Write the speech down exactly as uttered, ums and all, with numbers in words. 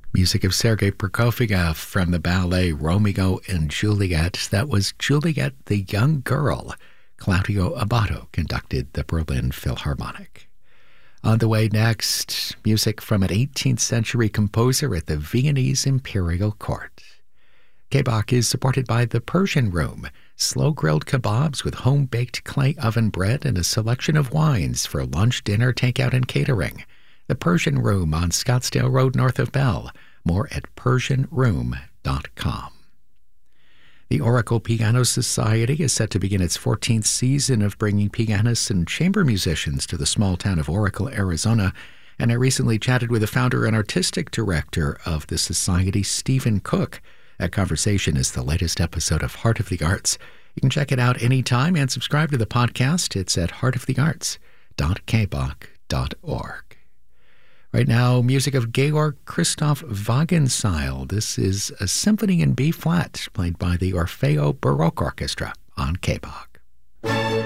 Music of Sergei Prokofiev from the ballet Romeo and Juliet. That was Juliet the Young Girl. Claudio Abbado conducted the Berlin Philharmonic. On the way next, music from an eighteenth century composer at the Viennese Imperial Court. K-Bach is supported by the Persian Room, slow-grilled kebabs with home-baked clay oven bread and a selection of wines for lunch, dinner, takeout, and catering. The Persian Room on Scottsdale Road north of Bell. More at persian room dot com. The Oracle Piano Society is set to begin its fourteenth season of bringing pianists and chamber musicians to the small town of Oracle, Arizona, and I recently chatted with the founder and artistic director of the society, Stephen Cook. That conversation is the latest episode of Heart of the Arts. You can check it out anytime and subscribe to the podcast. It's at heart of the arts dot k bach dot org. Right now, music of Georg Christoph Wagenseil. This is a symphony in B-flat, played by the Orfeo Baroque Orchestra on K-Bach.